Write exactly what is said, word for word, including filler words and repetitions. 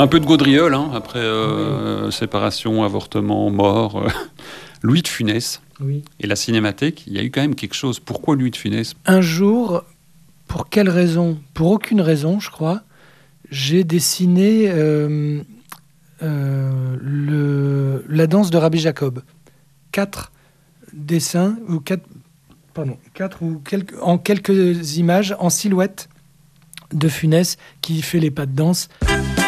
Un peu de gaudriole, hein, après euh, oui. séparation, avortement, mort. Euh, Louis de Funès oui. et la cinémathèque, il y a eu quand même quelque chose. Pourquoi Louis de Funès ? Un jour, pour quelle raison ? Pour aucune raison, je crois, j'ai dessiné euh, euh, le, la danse de Rabbi Jacob. Quatre dessins, ou quatre, pardon, quatre ou quelques, en quelques images, en silhouette de Funès qui fait les pas de danse.